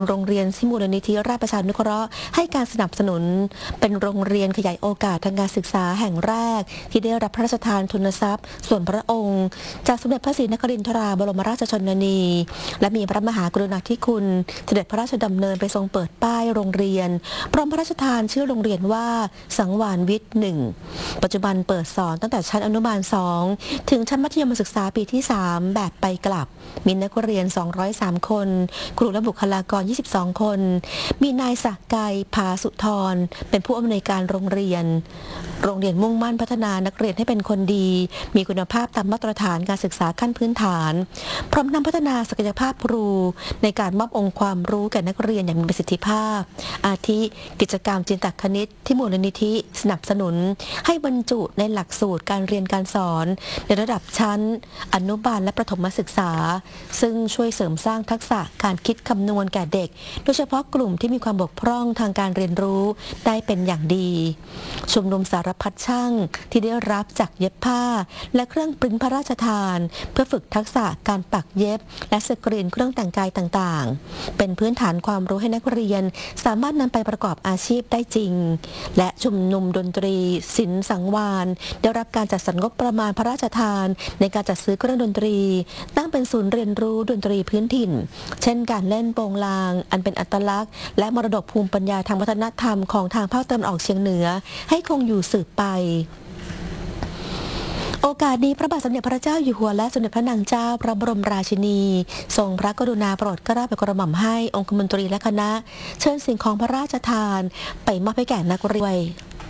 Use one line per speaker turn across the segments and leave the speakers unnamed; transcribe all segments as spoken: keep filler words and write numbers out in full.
โรงเรียนที่มูลนิธิราชประชานุเคราะห์ให้การสนับสนุนเป็นโรงเรียนขยายโอกาสทางการศึกษาแห่งแรกที่ได้รับพระราชทานทุนทรัพย์ส่วนพระองค์จากสมเด็จพระศรีนครินทราบรมราชชนนีและมีพระมหากรุณาธิคุณเสด็จพระราชดำเนินไปทรงเปิดป้ายโรงเรียนพร้อมพระราชทานชื่อโรงเรียนว่าสังวาลวิทย์หนึ่งปัจจุบันเปิดสอนตั้งแต่ชั้นอนุบาลสองถึงชั้นมัธยมศึกษาปีที่สามแบบไปกลับมีนักเรียนสองร้อยสามคนครูและบุคลากรยี่สิบสองคนมีนายศักดิ์ไกรภาสุธรเป็นผู้อำนวยการโรงเรียนโรงเรียนมุ่งมั่นพัฒนานักเรียนให้เป็นคนดีมีคุณภาพตามมาตรฐานการศึกษาขั้นพื้นฐานพร้อมนำพัฒนาศักยภาพครูในการมอบองค์ความรู้แก่นักเรียนอย่างมีประสิทธิภาพอาทิกิจกรรมจินตคณิตที่มูลนิธิสนับสนุนให้บรรจุในหลักสูตรการเรียนการสอนในระดับชั้นอนุบาลและประถมศึกษาซึ่งช่วยเสริมสร้างทักษะการคิดคำนวณแก่เด็กโดยเฉพาะกลุ่มที่มีความบกพร่องทางการเรียนรู้ได้เป็นอย่างดีชุมนุมสารพัดช่างที่ได้รับจากเย็บผ้าและเครื่องปริ้นพระราชทานเพื่อฝึกทักษะการปักเย็บและสกรีนเครื่องแต่งกายต่างๆเป็นพื้นฐานความรู้ให้นักเรียนสามารถนำไปประกอบอาชีพได้จริงและชุมนุมดนตรีศิลป์สังวาลได้รับการจัดสรรงบประมาณพระราชทานในการจัดซื้อเครื่องดนตรีตั้งเป็นศูนย์เรียนรู้ดนตรีพื้นถิ่นเช่นการเล่นโปงลางอันเป็นอัตลักษณ์และมรดกภูมิปัญญาทางวัฒนธรรมของทางภาคตะวันออกเฉียงเหนือให้คงอยู่สืบไปโอกาสนี้พระบาทสมเด็จพระเจ้าอยู่หัวและสมเด็จพระนางเจ้าพระบรมราชินีทรงพระกรุณาโปรดเกล้าโปรดกระหม่อมให้องคมนตรีและคณะเชิญสิ่งของพระราชทานไปมอบให้แก่นักเรียน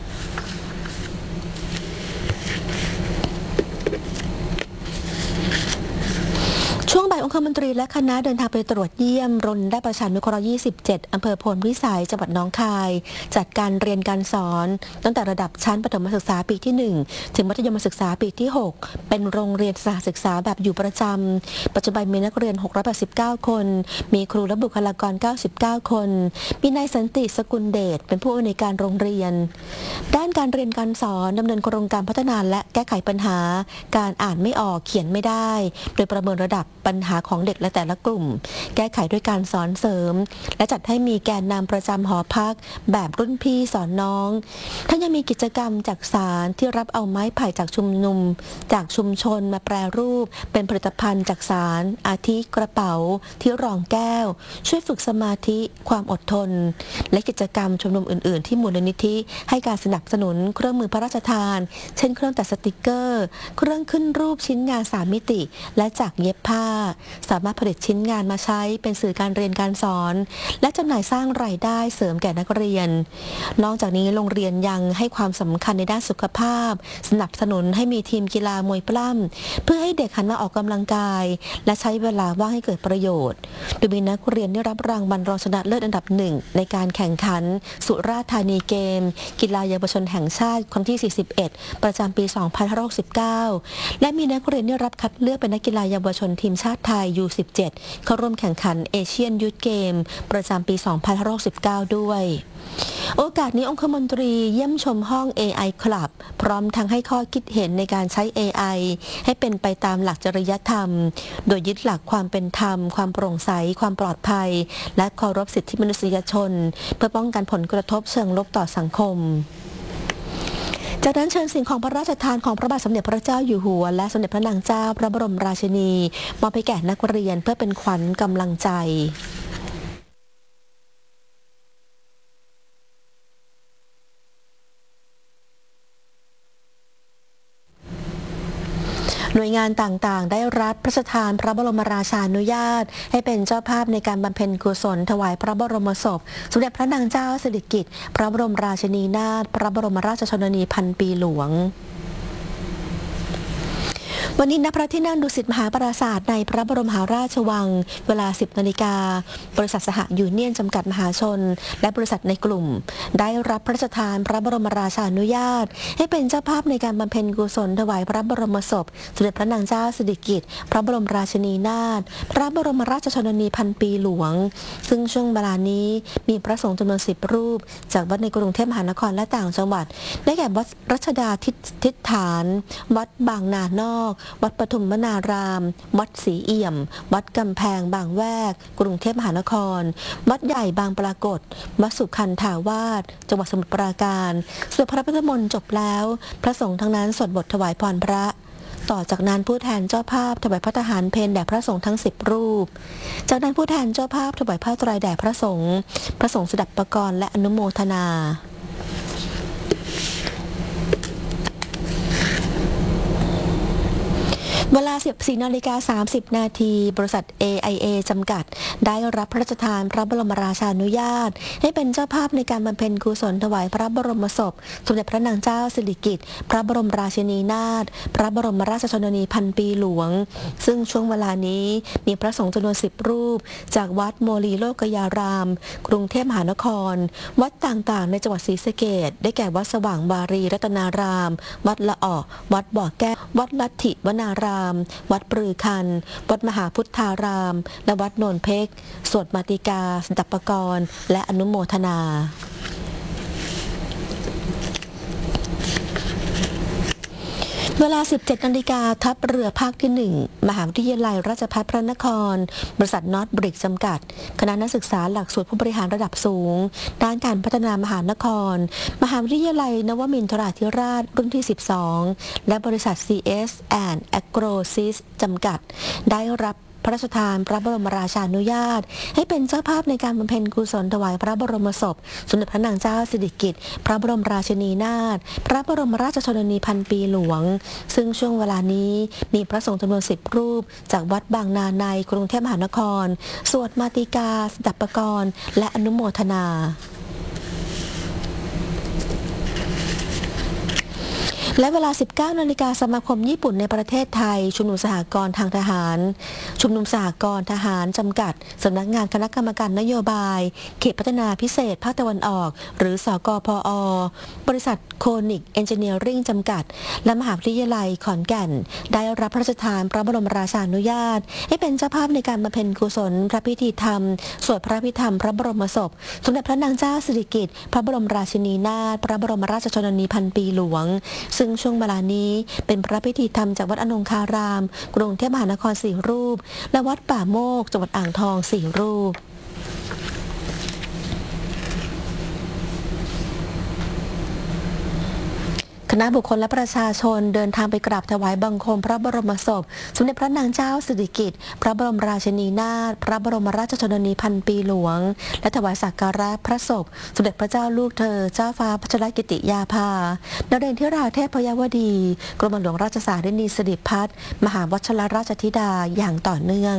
ช่วงบ่ายองคมนตรีและคณะเดินทางไปตรวจเยี่ยมโรงเรียนราชประชานุเคราะห์ยี่สิบเจ็ดอำเภอโพนพิสัยจังหวัดหนองคายจัดการเรียนการสอนตั้งแต่ระดับชั้นประถมศึกษาปีที่หนึ่งถึงมัธยมศึกษาปีที่หกเป็นโรงเรียนสถานศึกษาแบบอยู่ประจำปัจจุบันมีนักเรียนหกร้อยแปดสิบเก้าคนมีครูและบุคลากรเก้าสิบเก้าคนมีนายสันติสกุลเดชเป็นผู้อำนวยการโรงเรียนด้านการเรียนการสอนดำเนินโครงการพัฒนาและแก้ไขปัญหาการอ่านไม่ออกเขียนไม่ได้โดยประเมินระดับปัญหาของเด็กและแต่ละกลุ่มแก้ไขด้วยการสอนเสริมและจัดให้มีแกนนำประจำหอพักแบบรุ่นพี่สอนน้องทั้งยังมีกิจกรรมจักสานที่รับเอาไม้ไผ่จากชุมนุมจากชุมชนมาแปรรูปเป็นผลิตภัณฑ์จักสานอาทิกระเป๋าที่รองแก้วช่วยฝึกสมาธิความอดทนและกิจกรรมชุมนุมอื่นๆที่มูลนิธิให้การสนับสนุนเครื่องมือพระราชทานเช่นเครื่องตัดสติกเกอร์เครื่องขึ้นรูปชิ้นงานสามมิติและจักเย็บผ้าสามารถผลิตชิ้นงานมาใช้เป็นสื่อการเรียนการสอนและจำหน่ายสร้างรายได้เสริมแก่นักเรียนนอกจากนี้โรงเรียนยังให้ความสำคัญในด้านสุขภาพสนับสนุนให้มีทีมกีฬามวยปล้ำเพื่อให้เด็กหันมาออกกำลังกายและใช้เวลาว่างให้เกิดประโยชน์โดยมีนักเรียนได้รับรางวัลรองชนะเลิศอันดับหนึ่งในการแข่งขันสุราษฎร์ธานีเกมกีฬาเยาวชนแห่งชาติครั้งที่สี่สิบเอ็ดประจำปีสองพันห้าร้อยหกสิบเก้าและมีนักเรียนได้รับคัดเลือกเป็นนักกีฬาเยาวชนทีมชาติไทย ยู สิบเจ็ด เข้าร่วมแข่งขันเอเชียนยูทเกมประจำปีสองพันห้าร้อยหกสิบเก้าด้วยโอกาสนี้องคมนตรีเยี่ยมชมห้อง เอ ไอ Club พร้อมทั้งให้ข้อคิดเห็นในการใช้ เอ ไอ ให้เป็นไปตามหลักจริยธรรมโดยยึดหลักความเป็นธรรมความโปร่งใสความปลอดภัยและเคารพสิทธิมนุษยชนเพื่อป้องกันผลกระทบเชิงลบต่อสังคมจากนั้นเชิญสิ่งของพระราชทานของพระบาทสมเด็จพระเจ้าอยู่หัวและสมเด็จพระนางเจ้าพระบรมราชินีมอบให้แก่นักเรียนเพื่อเป็นขวัญกำลังใจหน่วยงานต่างๆได้รับพระราชทานพระบรมราชานุญาตให้เป็นเจ้าภาพในการบำเพ็ญกุศลถวายพระบรมศพสมเด็จพระนางเจ้าสิริกิติ์พระบรมราชินีนาถพระบรมราชชนนีพันปีหลวงวันนี้ณพระที่นั่งดุสิตมหาปราสาทในพระบรมมหาราชวังเวลา สิบนาฬิกาบริษัทสหยูเนียนจำกัดมหาชนและบริษัทในกลุ่มได้รับพระราชทานพระบรมราชานุญาตให้เป็นเจ้าภาพในการบำเพ็ญกุศลถวายพระบรมศพสมเด็จพระนางเจ้าสิริกิติ์พระบรมราชินีนาถพระบรมราชชนนีพันปีหลวงซึ่งช่วงเวลานี้มีพระสงฆ์จำนวนสิบรูปจากวัดในกรุงเทพมหานครและต่างจังหวัดได้แก่วัดรัชดาทิศฐานวัดบางนานอกวัดปทุมวนาราม วัดศรีเอี่ยม วัดกำแพงบางแวกกรุงเทพมหานคร วัดใหญ่บางปรากฏ วัดสุขันธาวาสจังหวัดสมุทรปราการสวดพระพุทธมนต์จบแล้วพระสงฆ์ทั้งนั้นสวดบทถวายพรพระต่อจากนั้นผู้แทนเจ้าภาพถวายพระทหารเพลแด่พระสงฆ์ทั้งสิบรูปจากนั้นผู้แทนเจ้าภาพถวายผ้าไตรแด่พระสงฆ์พระสงฆ์สดับประกรณ์และอนุโมทนาเวลา สิบสี่นาฬิกาสามสิบนาทีบริษัท เอ ไอ เอ จำกัดได้รับพระราชทานพระบรมราชานุญาตให้เป็นเจ้าภาพในการบำเพ็ญกุศลถวายพระบรมศพสมเด็จพระนางเจ้าสิริกิติ์พระบรมราชินีนาถพระบรมราชชนนีพันปีหลวงซึ่งช่วงเวลานี้มีพระสงฆ์จำนวนสิบรูปจากวัดโมลีโลกยารามกรุงเทพมหานครวัดต่างๆในจังหวัดศรีสะเกษได้แก่วัดสว่างวารีรัตนารามวัดละออวัดบ่อแก้ววัดลัทธิวนารามวัดปรือคันวัดมหาพุทธารามและวัดโนนเพ็กสวดมาติกาสดับประกรณ์และอนุโมทนาเวลา สิบเจ็ดนาฬิกาทัพเรือภาคที่หนึ่งมหาวิทยาลัยราชภัฏพระนครบริษัทน็อตบริกจำกัดคณะนักศึกษาหลักสูตรผู้บริหารระดับสูงด้านการพัฒนามหานครมหาวิทยาลัยนวมินทราธิราชรุ่นที่สิบสองและบริษัท ซี เอส แอนด์ Agrosys จำกัดได้รับพระราชทานพระบรมราชานุญาตให้เป็นเจ้าภาพในการบำเพ็ญกุศลถวายพระบรมศพสมเด็จพระนางเจ้าสิริกิติ์พระบรมราชินีนาถพระบรมราชชนนีพันปีหลวงซึ่งช่วงเวลานี้มีพระสงฆ์จำนวนสิบรูปจากวัดบางนาในกรุงเทพมหานครสวดมาติกาสดับประกรณ์และอนุโมทนาและเวลา สิบเก้านาฬิกาสมาคมญี่ปุ่นในประเทศไทยชุมนุมสหกรณ์ทางทหารชุมนุมสหกรณ์ทหารจำกัดสำนักงานคณะกรรมการนโยบายเขตพัฒนาพิเศษภาคตะวันออกหรือสกพอบริษัทโคนิกเอนจิเนียริ่งจำกัดและมหาวิทยาลัยขอนแก่นได้รับพระราชทานพระบรมราชานุญาตให้เป็นเจ้าภาพในการบำเพ็ญกุศลพระพิธีธรรมสวดพระพิธรรมพระบรมศพสมเด็จพระนางเจ้าสิริกิติ์พระบรมราชินีนาถพระบรมราชชนนีพันปีหลวงซึ่งช่วงเวลานี้เป็นพระพิธีธรรมจากวัดอนงคารามกรุงเทพมหานครสี่รูปและวัดป่าโมกจังหวัดอ่างทองสี่รูปคณะบุคคลและประชาชนเดินทางไปกราบถวายบังคมพระบรมศพสมเด็จพระนางเจ้าสิริกิติ์พระบรมราชินีนาถพระบรมราชชนนีพันปีหลวงและถวายสักการะพระศพสมเด็จพระเจ้าลูกเธอเจ้าฟ้าพัชรกิติยาภานเรนทิราเทพยวดีกรมหลวงราชสารินีสิริพัฒน์มหาวชิรราชธิดาอย่างต่อเนื่อง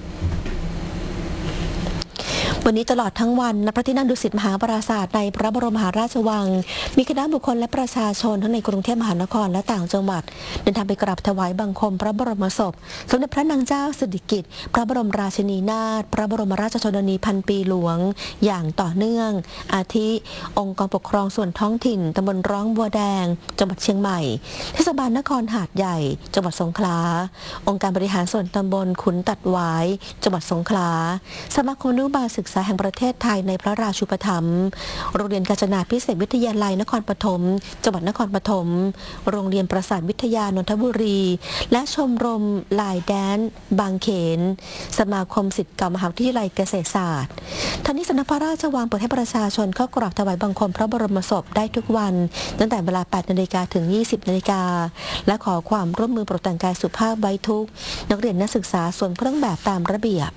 วันนี้ตลอดทั้งวันณพระที่นั่งดุสิตมหาปราสาทในพระบรมมหาราชวังมีคณะบุคคลและประชาชนทั้งในกรุงเทพมหานครและต่างจังหวัดเดินทางไปกราบถวายบังคมพระบรมศพสมเด็จพระนางเจ้าสิริกิติ์พระบรมราชินีนาถพระบรมราชชนนีพันปีหลวงอย่างต่อเนื่องอาทิองค์กรปกครองส่วนท้องถิ่นตำบลร้องบัวแดงจังหวัดเชียงใหม่เทศบาลนครหาดใหญ่จังหวัดสงขลาองค์การบริหารส่วนตำบลขุนตัดหวายจังหวัดสงขลาสมาคมอนุบาลศึกษาแห่งประเทศไทยในพระราชูปถัมภ์โรงเรียนกาญจนาภิเษกวิทยาลัยนครปฐมจังหวัดนครปฐมโรงเรียนประสาทวิทยานนทบุรีและชมรมลายแดนบางเขนสมาคมศิษย์เก่ามหาวิทยาลัยเกษตรศาสตร์ทั้งนี้สำนักพระราชวังเปิดให้ประชาชนเข้ากราบถวายบังคมพระบรมศพได้ทุกวันตั้งแต่เวลา แปดนาฬิกาถึง ยี่สิบนาฬิกาและขอความร่วมมือโปรดแต่งกายสุภาพไว้ทุกนักเรียนนักศึกษาสวมเครื่องแบบตามระเบียบ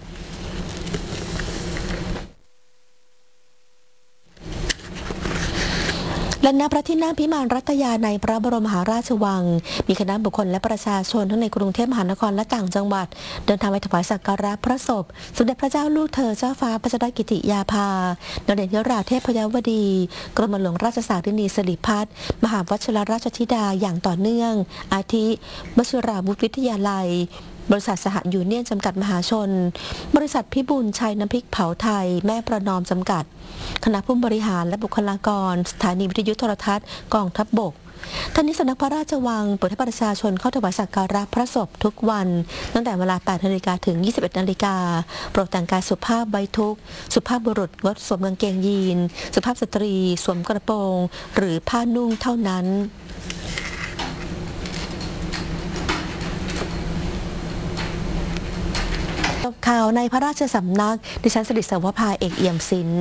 และณพระที่นั่งพิมานรัตยาในพระบรมมหาราชวังมีคณะบุคคลและประชาชนทั้งในกรุงเทพมหานครและต่างจังหวัดเดินทางไปถวายสักการะพระศพสมเด็จพระเจ้าลูกเธอเจ้าฟ้าพัชรกิติยาภานเรนทิราเทพยวดีกรมหลวงราชสารินีสิริพัฒน์มหาวชิรราชธิดาอย่างต่อเนื่องอาทิวชิราวุธวิทยาลัยบริษัทสหยูเนียนจำกัดมหาชนบริษัทพิบูลชัยน้ำพริกเผาไทยแม่ประนอมจำกัดคณะผู้บริหารและบุคลากรสถานีวิทยุโทรทัศน์กองทัพบกท่านนี้สำนักพระราชวังเปิดให้ประชาชนเข้าถวายสักการะพระศพทุกวันตั้งแต่เวลา แปดนาฬิกาถึง ยี่สิบเอ็ดนาฬิกาโปรดแต่งกายสุภาพไว้ทุกสุภาพบุรุษงดสวมกางเกงยีนสุภาพสตรีสวมกระโปรงหรือผ้านุ่งเท่านั้นข่าวในพระราชสำนักดิฉันสิริสวภาเอกเอี่ยมศิลป์